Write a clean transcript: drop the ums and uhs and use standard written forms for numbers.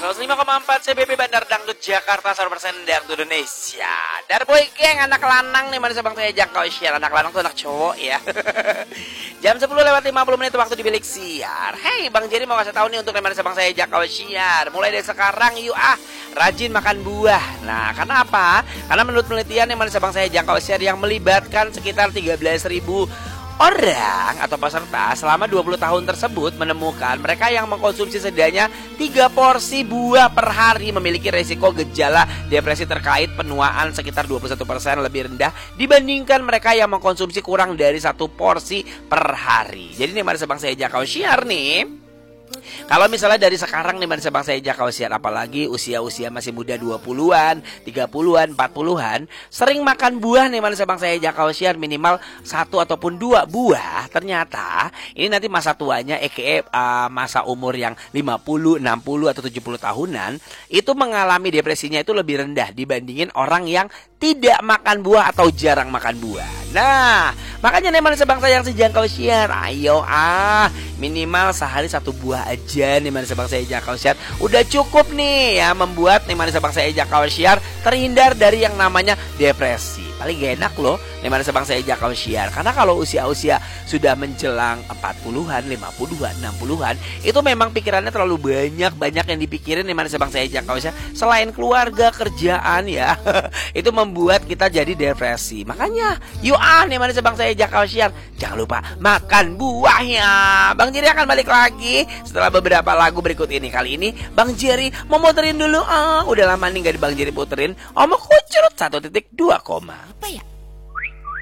105,4 CBB Bandar Dangdut Jakarta 100% Dangdut Indonesia. Dar boy geng, anak lanang nih, mana sabang saya jangkau siar. Anak lanang tuh anak cowok ya. Jam 10:50 waktu di bilik siar. Hey Bang Jerry mau kasih tahu nih untuk mana sabang saya jangkau siar. Mulai dari sekarang yuk rajin makan buah. Nah karena apa? Karena menurut penelitian yang mana sabang saya jangkau siar yang melibatkan sekitar 13.000 orang atau peserta selama 20 tahun tersebut menemukan mereka yang mengkonsumsi setidaknya 3 porsi buah per hari memiliki resiko gejala depresi terkait penuaan sekitar 21% lebih rendah dibandingkan mereka yang mengkonsumsi kurang dari 1 porsi per hari. Jadi nih mari sebang saya jakau siar nih. Kalau misalnya dari sekarang nih Sabang saya jakau siar, apalagi usia-usia masih muda 20-an, 30-an, 40-an, sering makan buah nih Sabang saya jakau siar minimal 1 ataupun 2 buah. Ternyata ini nanti masa tuanya masa umur yang 50, 60 atau 70 tahunan itu mengalami depresinya itu lebih rendah dibandingin orang yang tidak makan buah atau jarang makan buah. Nah, makanya nih Sabang saya yang sejangkau siar, ayo minimal sehari 1 buah aja nih Sabang saya jakau siar. Udah cukup nih ya membuat nih Sabang saya jakau siar terhindar dari yang namanya depresi. Paling enak loh nih Sabang saya jakau siar. Karena kalau usia-usia sudah menjelang 40-an, 50-an, 60-an, itu memang pikirannya terlalu banyak yang dipikirin nih Sabang saya jakau siar. Selain keluarga, kerjaan ya. Itu membuat kita jadi depresi. Makanya yuk nih Sabang saya jakau siar, jangan lupa makan buahnya. Bang Jerry akan balik lagi setelah beberapa lagu berikut ini. Kali ini Bang Jerry mau muterin dulu. Udah lama nih gak di Bang Jerry puterin Omong Kucurut 1.2. Apa ya?